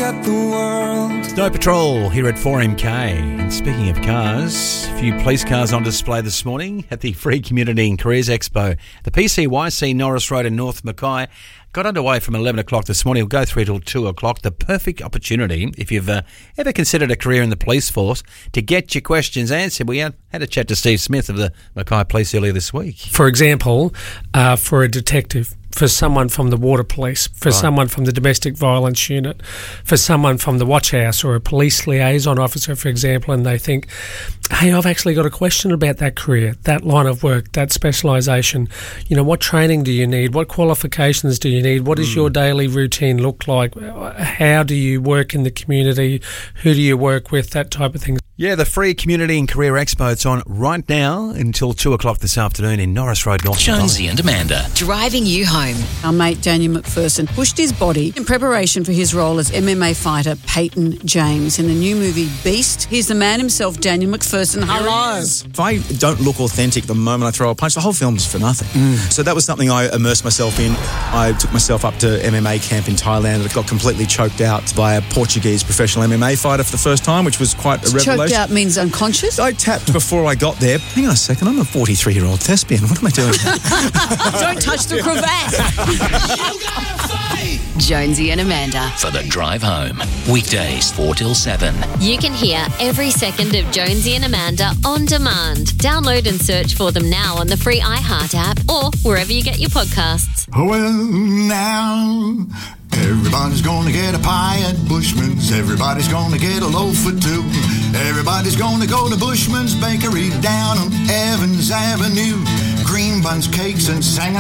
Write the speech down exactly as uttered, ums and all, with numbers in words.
at the world. Snow Patrol here at four M K. And speaking of cars, a few police cars on display this morning at the Free Community and Careers Expo. The P C Y C Norris Road in North Mackay got underway from eleven o'clock this morning. We'll go through till two o'clock. The perfect opportunity, if you've uh, ever considered a career in the police force, to get your questions answered. We had, had a chat to Steve Smith of the Mackay Police earlier this week. For example, uh, for a detective, for someone from the Water Police, for right. someone from the Domestic Violence Unit, for someone from the Watch House or a police liaison officer, for example, and they think, hey, I've actually got a question about that career, that line of work, that specialisation. You know, what training do you need? What qualifications do you need? What does mm. your daily routine look like? How do you work in the community? Who do you work with? That type of thing. Yeah, the Free Community and Career Expo, it's on right now until two o'clock this afternoon in Norris Road, North. Jonesy and Amanda. Driving you home. Our mate Daniel McPherson pushed his body in preparation for his role as M M A fighter Peyton James in the new movie Beast. Here's the man himself, Daniel McPherson. Hello. If I don't look authentic the moment I throw a punch, the whole film's for nothing. Mm. So that was something I immersed myself in. I took myself up to M M A camp in Thailand and got completely choked out by a Portuguese professional M M A fighter for the first time, which was quite a revelation. Choked out means unconscious? I tapped before I got there. Hang on a second, I'm a forty-three-year-old thespian. What am I doing? Don't touch the cravat. Jonesy and Amanda. For the drive home. Weekdays four till seven. You can hear every second of Jonesy and Amanda on demand. Download and search for them now on the free iHeart app or wherever you get your podcasts. Well, now everybody's gonna get a pie at Bushman's. Everybody's gonna get a loaf or two. Everybody's gonna go to Bushman's Bakery down on Evans Avenue. Cream buns, cakes, and singing